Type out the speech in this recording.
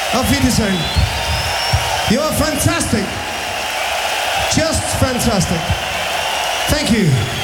Auf Wiedersehen. You are fantastic. Just fantastic. Thank you.